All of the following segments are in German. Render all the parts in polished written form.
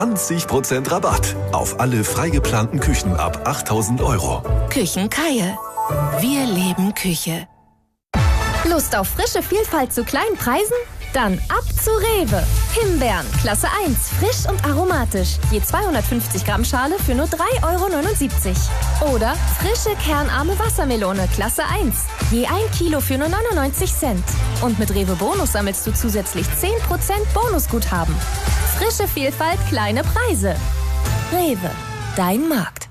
20% Rabatt auf alle frei geplanten Küchen ab 8.000 €. Küchen Kaie. Wir leben Küche. Lust auf frische Vielfalt zu kleinen Preisen? Dann ab zu Rewe. Himbeeren, Klasse 1, frisch und aromatisch. Je 250 Gramm Schale für nur 3,79 €. Oder frische kernarme Wassermelone, Klasse 1. Je 1 Kilo für nur 99 Cent. Und mit Rewe Bonus sammelst du zusätzlich 10% Bonusguthaben. Frische Vielfalt, kleine Preise. Rewe, dein Markt.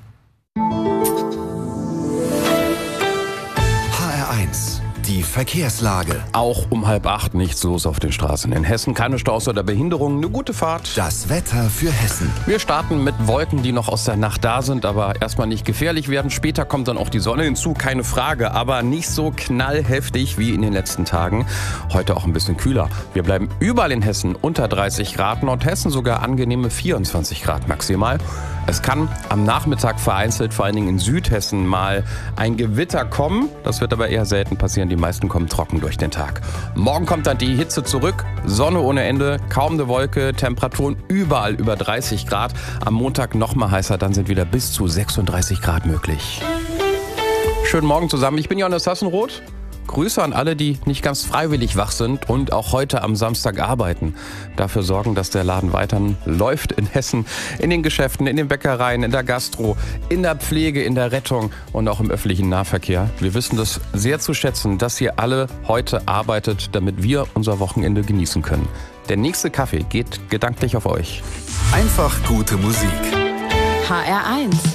HR1, die Verkehrslage. Auch um 7:30 nichts los auf den Straßen in Hessen. Keine Staus oder Behinderungen, eine gute Fahrt. Das Wetter für Hessen. Wir starten mit Wolken, die noch aus der Nacht da sind, aber erstmal nicht gefährlich werden. Später kommt dann auch die Sonne hinzu, keine Frage, aber nicht so knallheftig wie in den letzten Tagen. Heute auch ein bisschen kühler. Wir bleiben überall in Hessen unter 30 Grad, Nordhessen sogar angenehme 24 Grad maximal. Es kann am Nachmittag vereinzelt, vor allen Dingen in Südhessen, mal ein Gewitter kommen. Das wird aber eher selten passieren. Die meisten kommen trocken durch den Tag. Morgen kommt dann die Hitze zurück. Sonne ohne Ende, kaum eine Wolke, Temperaturen überall über 30 Grad. Am Montag noch mal heißer, dann sind wieder bis zu 36 Grad möglich. Schönen Morgen zusammen, ich bin Johannes Hassenroth. Grüße an alle, die nicht ganz freiwillig wach sind und auch heute am Samstag arbeiten. Dafür sorgen, dass der Laden weiterhin läuft in Hessen, in den Geschäften, in den Bäckereien, in der Gastro, in der Pflege, in der Rettung und auch im öffentlichen Nahverkehr. Wir wissen das sehr zu schätzen, dass ihr alle heute arbeitet, damit wir unser Wochenende genießen können. Der nächste Kaffee geht gedanklich auf euch. Einfach gute Musik. HR1.